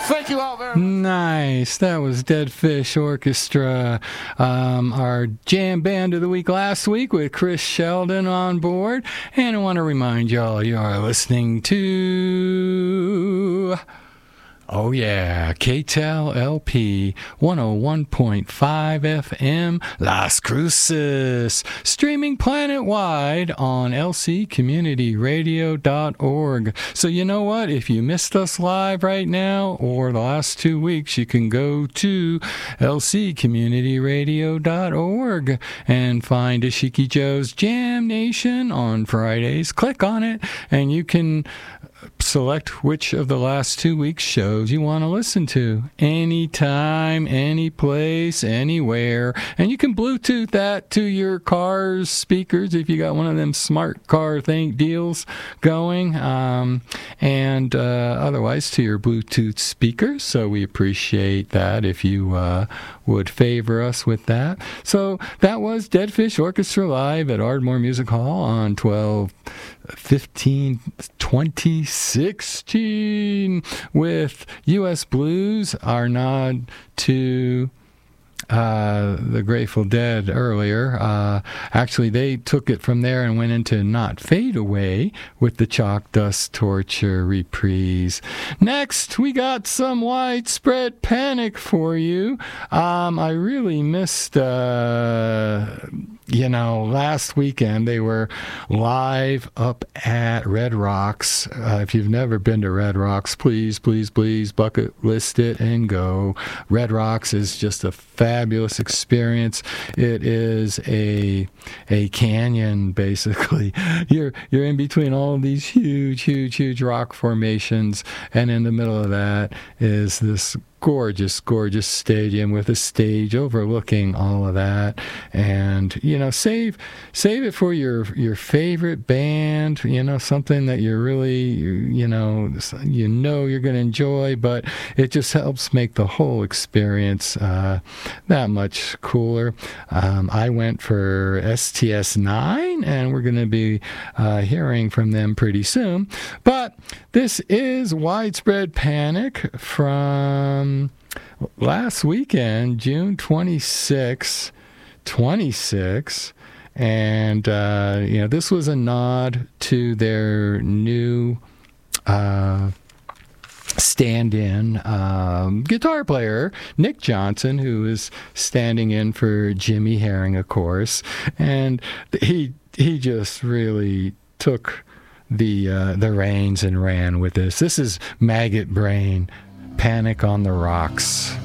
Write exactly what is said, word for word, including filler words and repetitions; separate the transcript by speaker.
Speaker 1: Thank you all very much.
Speaker 2: Nice. That was Dead Fish Orchestra, um, our jam band of the week last week with Chris Sheldon on board. And I want to remind y'all you are listening to... Oh, yeah, K T E L L P one oh one point five F M, Las Cruces, streaming planet-wide on L C community radio dot org. So you know what? If you missed us live right now or the last two weeks, you can go to L C community radio dot org and find Ashiki Joe's Jam Nation on Fridays. Click on it, and you can select which of the last two weeks' shows you want to listen to. Anytime, any place, anywhere. And you can Bluetooth that to your car's speakers if you got one of them smart car thing deals going. Um, and uh, otherwise to your Bluetooth speakers. So we appreciate that if you uh, would favor us with that. So that was Dead Fish Orchestra live at Ardmore Music Hall on twelve fifteen twenty sixteen with U S Blues, our nod to uh, the Grateful Dead earlier. Uh, actually, they took it from there and went into Not Fade Away with the Chalk Dust Torture reprise. Next, we got some Widespread Panic for you. Um, I really missed... Uh, You know, last weekend they were live up at Red Rocks. Uh, if you've never been to Red Rocks, please, please, please bucket list it and go. Red Rocks is just a fabulous experience. It is a a canyon, basically. You're you're in between all of these huge, huge, huge rock formations, and in the middle of that is this gorgeous, gorgeous stadium with a stage overlooking all of that. And, you know, save save it for your your favorite band, you know, something that you're really, you know, you know you're going to enjoy, but it just helps make the whole experience uh, that much cooler. Um, I went for S T S nine, and we're going to be uh, hearing from them pretty soon. But this is Widespread Panic from last weekend, June twenty-sixth, twenty-six, and uh, you know, this was a nod to their new uh, stand-in um, guitar player, Nick Johnson, who is standing in for Jimmy Herring, of course, and he he just really took the uh, the reins and ran with this. This is Maggot Brain, Panic on the Rocks.